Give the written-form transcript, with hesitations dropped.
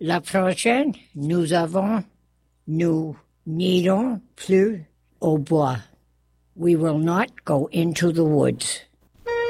La prochaine, nous n'irons plus au bois. We will not go into the woods.